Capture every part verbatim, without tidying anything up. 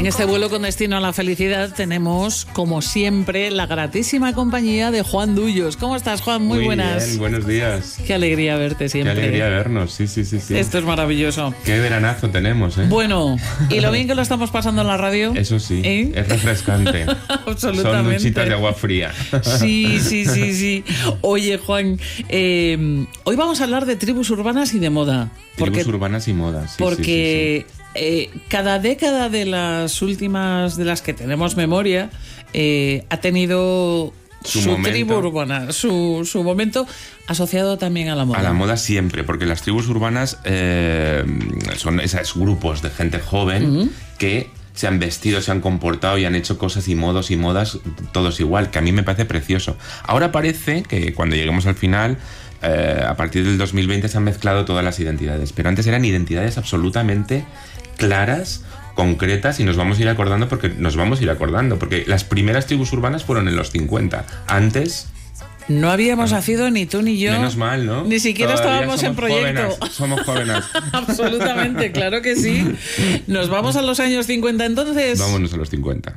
En este vuelo con destino a la felicidad tenemos, como siempre, la gratísima compañía de Juan Dullos. ¿Cómo estás, Juan? Muy, Muy buenas. Bien, buenos días. Qué alegría verte siempre. Qué alegría vernos, sí, sí, sí, sí. Esto es maravilloso. Qué veranazo tenemos, ¿eh? Bueno, y lo bien que lo estamos pasando en la radio. Eso sí, ¿Eh? es refrescante. Absolutamente. Son duchitas de agua fría. Sí, sí, sí, sí. Oye, Juan, eh, hoy vamos a hablar de tribus urbanas y de moda. Tribus Porque, urbanas y modas, sí, porque sí, sí, sí. Eh, cada década de las últimas, de las que tenemos memoria, eh, ha tenido Su su, momento. tribu urbana, su, su momento asociado también a la moda. A la moda siempre, porque las tribus urbanas eh, son esos grupos de gente joven uh-huh. que se han vestido, se han comportado y han hecho cosas y modos y modas todos igual, que a mí me parece precioso. Ahora parece que cuando lleguemos al final, eh, a partir del dos mil veinte se han mezclado todas las identidades, pero antes eran identidades absolutamente claras, concretas, y nos vamos a ir acordando porque nos vamos a ir acordando, porque las primeras tribus urbanas fueron en los cincuenta. Antes... No habíamos nacido ni tú ni yo. Menos mal, ¿no? Ni siquiera Todavía estábamos en proyecto. Jóvenes, somos jóvenes. Absolutamente, claro que sí. Nos vamos a los años cincuenta entonces. Vámonos a los cincuenta.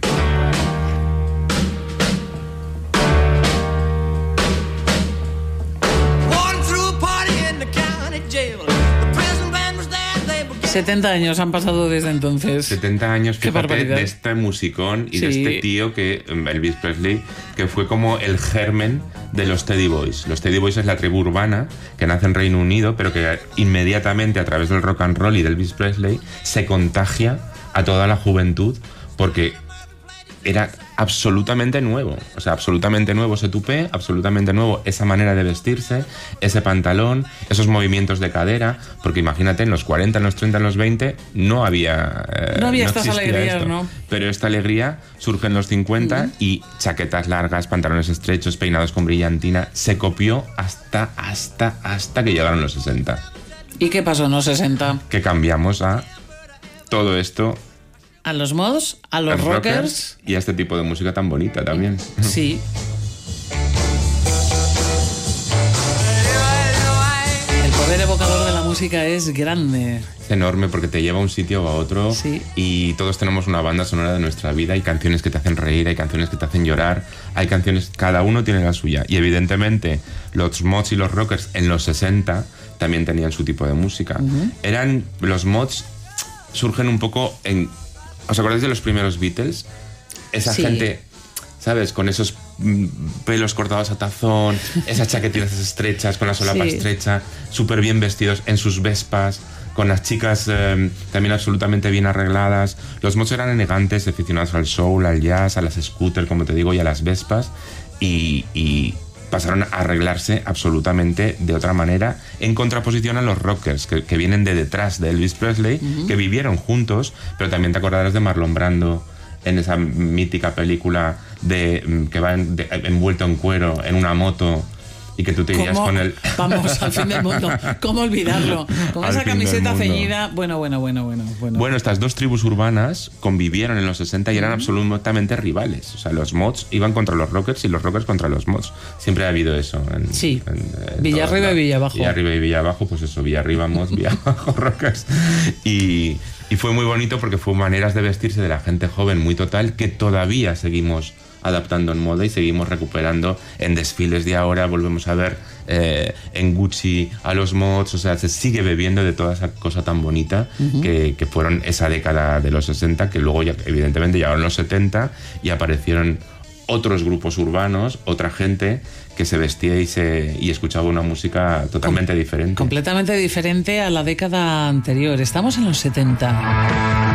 setenta años han pasado desde entonces. setenta años, Qué fíjate, barbaridad. de este musicón y Sí. de este tío que, Elvis Presley, que fue como el germen de los Teddy Boys. Los Teddy Boys es la tribu urbana que nace en Reino Unido, pero que inmediatamente a través del rock and roll y de Elvis Presley se contagia a toda la juventud porque era absolutamente nuevo, o sea, absolutamente nuevo ese tupé, absolutamente nuevo esa manera de vestirse, ese pantalón, esos movimientos de cadera, porque imagínate, en los cuarenta, en los treinta, en los veinte no había... Eh, no había no estas alegrías, esto. ¿no? Pero esta alegría surge en los cincuenta uh-huh. y chaquetas largas, pantalones estrechos, peinados con brillantina, se copió hasta, hasta, hasta que llegaron los sesenta. ¿Y qué pasó en los sesenta? Que cambiamos a todo esto... A los mods, a los rockers. rockers y a este tipo de música tan bonita también. Sí. El poder evocador de la música es grande. Es enorme porque te lleva a un sitio o a otro. Sí. Y todos tenemos una banda sonora de nuestra vida. Hay canciones que te hacen reír, hay canciones que te hacen llorar, hay canciones, cada uno tiene la suya. Y evidentemente los mods y los rockers en los sesenta también tenían su tipo de música. Uh-huh. Eran, los mods surgen un poco en... ¿Os acordáis de los primeros Beatles? Esa sí. gente, ¿sabes? Con esos pelos cortados a tazón, esas chaquetitas estrechas, con la solapa sí. estrecha, súper bien vestidos, en sus Vespas, con las chicas eh, también absolutamente bien arregladas. Los mods eran elegantes, aficionados al soul, al jazz, a las scooter, como te digo, y a las Vespas. Y... y pasaron a arreglarse absolutamente de otra manera, en contraposición a los rockers que, que vienen de detrás de Elvis Presley, uh-huh. que vivieron juntos, pero también te acordarás de Marlon Brando en esa mítica película de que va en, de, envuelto en cuero en una moto y que tú te irías con él. Vamos, al fin del mundo. ¿Cómo olvidarlo? Con al esa camiseta mundo. ceñida. Bueno, bueno, bueno, bueno, bueno. Bueno, estas dos tribus urbanas convivieron en los sesenta y eran uh-huh. absolutamente rivales. O sea, los mods iban contra los rockers y los rockers contra los mods. Siempre ha habido eso. En, sí. En, en Villarriba y Villabajo. Villarriba y Villabajo, pues eso, Villarriba, mods, Villabajo, rockers. Y, y fue muy bonito porque fue maneras de vestirse de la gente joven muy total que todavía seguimos adaptando en moda y seguimos recuperando en desfiles de ahora. Volvemos a ver eh, en Gucci a los mods, o sea, se sigue bebiendo de toda esa cosa tan bonita uh-huh. que, que fueron esa década de los sesenta, que luego ya evidentemente llegaron los setenta y aparecieron otros grupos urbanos, otra gente que se vestía y, se, y escuchaba una música totalmente Com- diferente. Completamente diferente a la década anterior. Estamos en los setenta.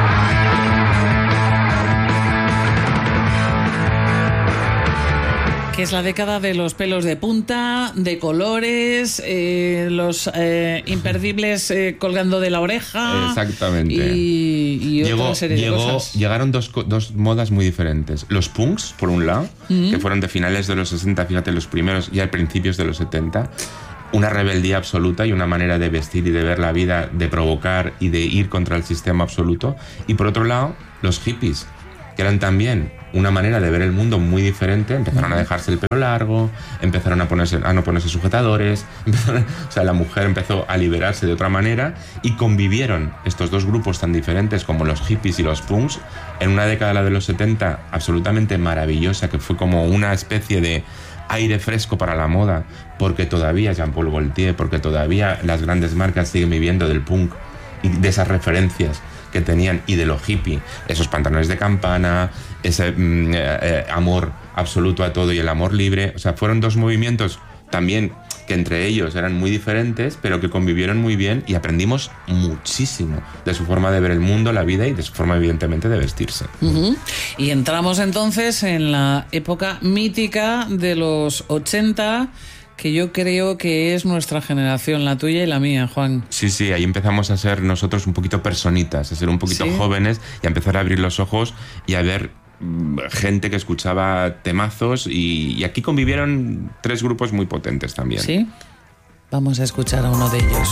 Que es la década de los pelos de punta, de colores, eh, los eh, imperdibles eh, colgando de la oreja. Exactamente. Y, y llegó, otra serie llegó, de cosas. Llegaron dos, dos modas muy diferentes. Los punks, por un lado, uh-huh. que fueron de finales de los sesenta, fíjate, los primeros, y al principios de los setenta. Una rebeldía absoluta y una manera de vestir y de ver la vida, de provocar y de ir contra el sistema absoluto. Y por otro lado, los hippies, que eran también una manera de ver el mundo muy diferente. Empezaron a dejarse el pelo largo, empezaron a, ponerse, a no ponerse sujetadores, empezaron, o sea, la mujer empezó a liberarse de otra manera y convivieron estos dos grupos tan diferentes como los hippies y los punks en una década, la de los setenta, absolutamente maravillosa, que fue como una especie de aire fresco para la moda, porque todavía Jean-Paul Gaultier, porque todavía las grandes marcas siguen viviendo del punk y de esas referencias que tenían y de lo hippie, esos pantalones de campana, ese mm, eh, amor absoluto a todo y el amor libre. O sea, fueron dos movimientos también que entre ellos eran muy diferentes, pero que convivieron muy bien y aprendimos muchísimo de su forma de ver el mundo, la vida y de su forma, evidentemente, de vestirse. Uh-huh. Y entramos entonces en la época mítica de los ochenta, que yo creo que es nuestra generación, la tuya y la mía, Juan. Sí, sí, ahí empezamos a ser nosotros un poquito personitas, a ser un poquito ¿Sí? jóvenes y a empezar a abrir los ojos y a ver gente que escuchaba temazos y, y aquí convivieron tres grupos muy potentes también. Sí, vamos a escuchar a uno de ellos.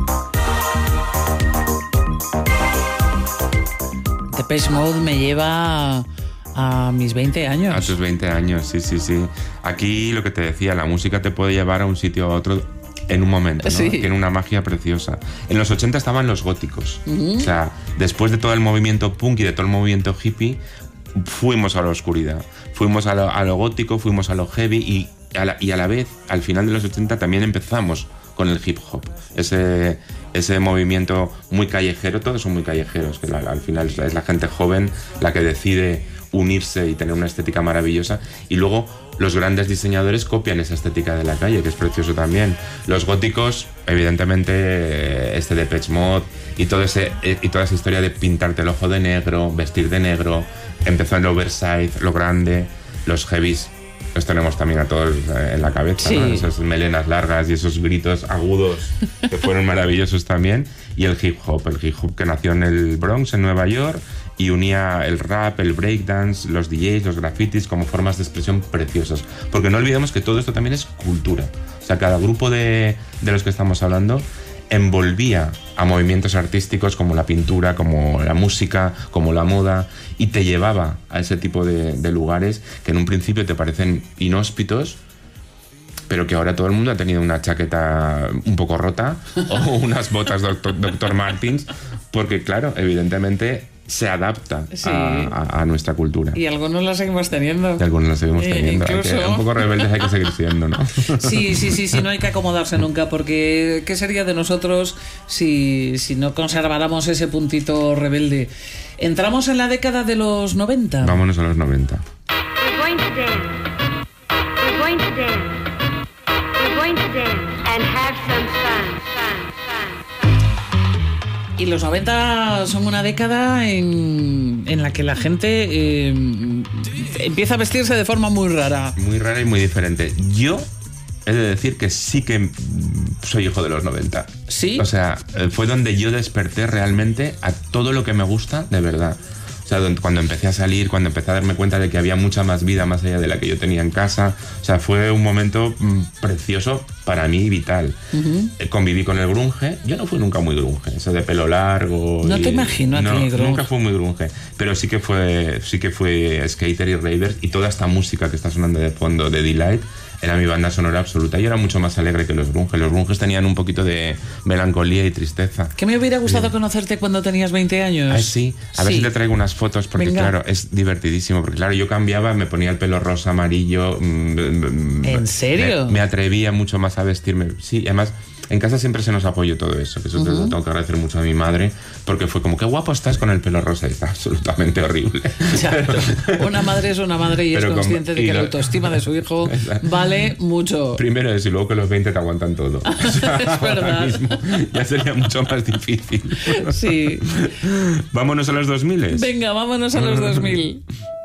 Uh-huh. Depeche Mode me lleva a mis veinte años. A tus veinte años, sí, sí, sí. Aquí lo que te decía, la música te puede llevar a un sitio a otro en un momento, ¿no? Sí. Tiene una magia preciosa. En los ochenta estaban los góticos. Uh-huh. O sea, después de todo el movimiento punk y de todo el movimiento hippie, fuimos a la oscuridad. Fuimos a lo, a lo gótico, fuimos a lo heavy y a, la, y a la vez, al final de los ochenta, también empezamos con el hip hop. Ese, ese movimiento muy callejero, todos son muy callejeros, que la, al final es la gente joven la que decide unirse y tener una estética maravillosa, y luego los grandes diseñadores copian esa estética de la calle, que es precioso también. Los góticos, evidentemente, este Depeche Mode y, todo ese, y toda esa historia de pintarte el ojo de negro, vestir de negro, empezó en lo oversize, lo grande. Los heavies los tenemos también a todos en la cabeza, sí. ¿no? Esas melenas largas y esos gritos agudos que fueron maravillosos también. Y el hip hop, el hip hop que nació en el Bronx, en Nueva York, y unía el rap, el breakdance, los D Js, los grafitis como formas de expresión preciosas. Porque no olvidemos que todo esto también es cultura. O sea, cada grupo de, de los que estamos hablando envolvía a movimientos artísticos como la pintura, como la música, como la moda, y te llevaba a ese tipo de, de lugares que en un principio te parecen inhóspitos, pero que ahora todo el mundo ha tenido una chaqueta un poco rota o unas botas doctor, doctor Martens, porque claro, evidentemente se adapta sí. a, a, a nuestra cultura. Y algunos la seguimos teniendo. Y algunos la seguimos teniendo. Eh, incluso... hay que, un poco rebeldes hay que seguir siendo, ¿no? Sí, sí, sí, sí, no hay que acomodarse nunca, porque ¿qué sería de nosotros si, si no conserváramos ese puntito rebelde? ¿Entramos en la década de los noventa? Vámonos a los noventa. We're going to dance. We're going to dance. We're going to dance and have some fun, fun, fun. Y los noventa son una década en, en la que la gente eh, empieza a vestirse de forma muy rara. Muy rara y muy diferente. Yo he de decir que sí que soy hijo de los noventa. ¿Sí? O sea, fue donde yo desperté realmente a todo lo que me gusta de verdad. O sea, cuando empecé a salir, cuando empecé a darme cuenta de que había mucha más vida más allá de la que yo tenía en casa. O sea, fue un momento mm, precioso para mí, vital. Uh-huh. Eh, conviví con el grunge. Yo no fui nunca muy grunge, eso de pelo largo. No y, te imagino a no, ti, grunge. Nunca fui muy grunge, pero sí que fue, sí que fue skater y raver, y toda esta música que está sonando de fondo de Delight era mi banda sonora absoluta. Yo era mucho más alegre que los grunges. Los grunges tenían un poquito de melancolía y tristeza. Que me hubiera gustado sí. conocerte cuando tenías veinte años. Ah, sí, a sí. ver si te traigo unas fotos, porque Venga. claro, es divertidísimo. Porque claro, yo cambiaba, me ponía el pelo rosa, amarillo. ¿En serio? Me, me atrevía mucho más a vestirme. Sí, además, en casa siempre se nos apoyó todo eso. Que eso uh-huh. te tengo que agradecer mucho a mi madre, porque fue como, qué guapo estás con el pelo rosa. Y está absolutamente horrible. Exacto. Pero, una madre es una madre y es consciente como, de que lo, la autoestima de su hijo vale mucho. Primero es, y luego que los veinte te aguantan todo. O sea, es verdad. Ahora mismo ya sería mucho más difícil. Sí. Vámonos a los dos mil. Venga, vámonos a los dos mil.